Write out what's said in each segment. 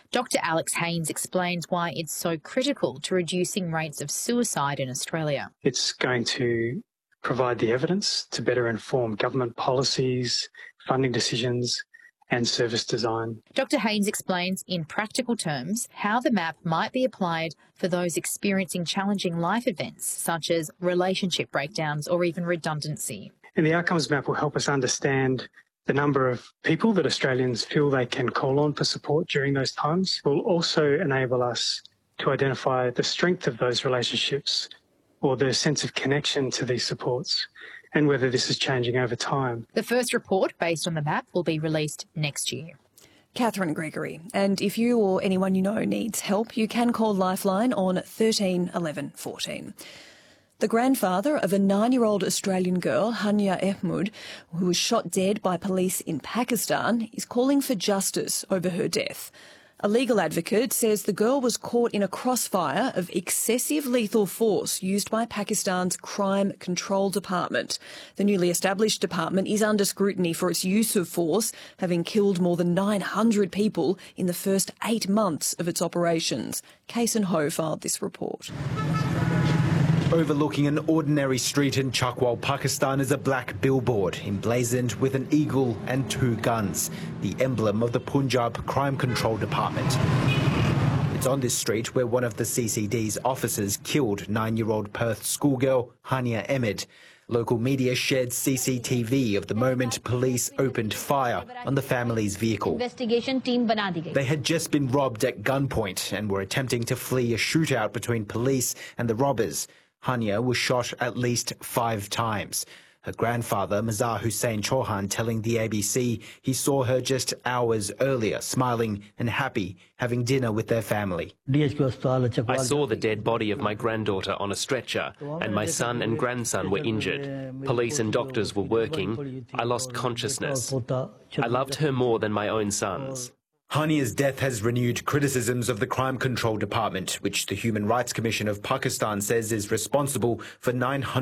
Dr Alex Haynes explains why it's so critical to reducing rates of suicide in Australia. It's going to provide the evidence to better inform government policies, funding decisions and service design. Dr Haynes explains in practical terms how the map might be applied for those experiencing challenging life events such as relationship breakdowns or even redundancy. And the outcomes map will help us understand the number of people that Australians feel they can call on for support during those times. It will also enable us to identify the strength of those relationships or the sense of connection to these supports and whether this is changing over time. The first report based on the map will be released next year. Catherine Gregory. And if you or anyone you know needs help, you can call Lifeline on 13 11 14. The grandfather of a 9-year-old Australian girl, Hania Ahmed, who was shot dead by police in Pakistan, is calling for justice over her death. A legal advocate says the girl was caught in a crossfire of excessive lethal force used by Pakistan's Crime Control Department. The newly established department is under scrutiny for its use of force, having killed more than 900 people in the first 8 months of its operations. Kason Ho filed this report. Overlooking an ordinary street in Chakwal, Pakistan is a black billboard emblazoned with an eagle and 2 guns, the emblem of the Punjab Crime Control Department. It's on this street where one of the CCD's officers killed 9-year-old Perth schoolgirl Hania Ahmed. Local media shared CCTV of the moment police opened fire on the family's vehicle. Investigation team bana di gayi. They had just been robbed at gunpoint and were attempting to flee a shootout between police and the robbers. Hania was shot at least 5 times. Her grandfather, Mazhar Hussain Chauhan, telling the ABC he saw her just hours earlier, smiling and happy, having dinner with their family. I saw the dead body of my granddaughter on a stretcher, and my son and grandson were injured. Police and doctors were working. I lost consciousness. I loved her more than my own sons. Hania's death has renewed criticisms of the Crime Control Department, which the Human Rights Commission of Pakistan says is responsible for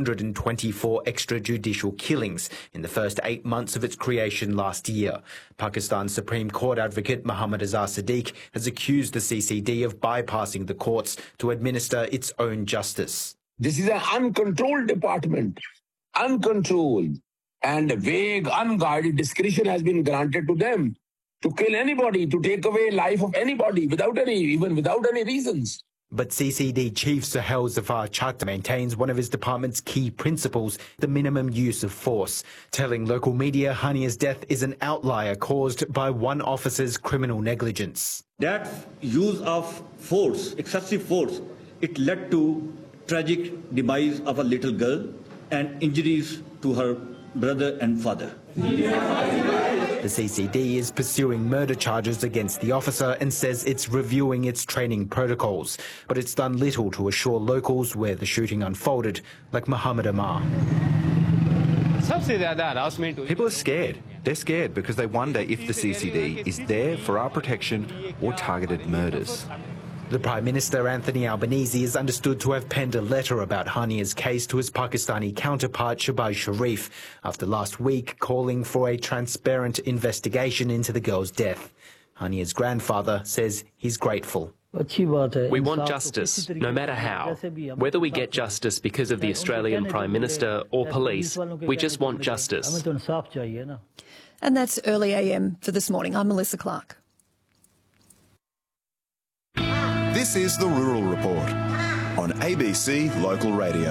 924 extrajudicial killings in the first 8 months of its creation last year. Pakistan's Supreme Court advocate Mohammad Azhar Siddique has accused the CCD of bypassing the courts to administer its own justice. This is an uncontrolled department, uncontrolled, and vague, unguided discretion has been granted to them to kill anybody, to take away life of anybody without any reasons. But CCD Chief Sohail Zafar Chatt maintains one of his department's key principles, the minimum use of force, telling local media Hania's death is an outlier caused by one officer's criminal negligence. That use of force, excessive force, it led to tragic demise of a little girl and injuries to her brother and father. The CCD is pursuing murder charges against the officer and says it's reviewing its training protocols. But it's done little to assure locals where the shooting unfolded, like Muhammad Amar. People are scared. They're scared because they wonder if the CCD is there for our protection or targeted murders. The Prime Minister, Anthony Albanese, is understood to have penned a letter about Hania's case to his Pakistani counterpart, Shehbaz Sharif, after last week calling for a transparent investigation into the girl's death. Hania's grandfather says he's grateful. We want justice, no matter how. Whether we get justice because of the Australian Prime Minister or police, we just want justice. And that's Early AM for this morning. I'm Melissa Clark. This is the Rural Report on ABC Local Radio.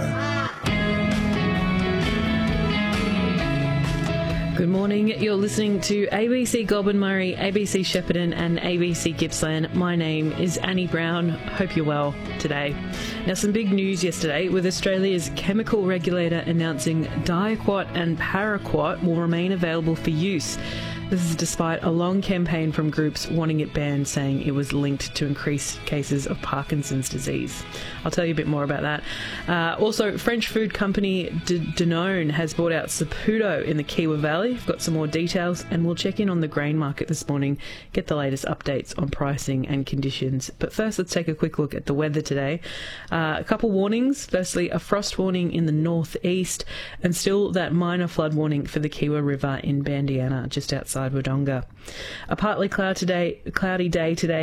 Good morning. You're listening to ABC Goulburn Murray, ABC Shepparton and ABC Gippsland. My name is Annie Brown. Hope you're well today. Now, some big news yesterday with Australia's chemical regulator announcing Diaquat and Paraquat will remain available for use. This is despite a long campaign from groups wanting it banned, saying it was linked to increased cases of Parkinson's disease. I'll tell you a bit more about that. Also, French food company Danone has bought out Saputo in the Kiewa Valley. We've got some more details, and we'll check in on the grain market this morning, get the latest updates on pricing and conditions. But first, let's take a quick look at the weather today. A couple warnings. Firstly, a frost warning in the northeast, and still that minor flood warning for the Kiewa River in Bandiana, just outside Wodonga. A partly cloudy day today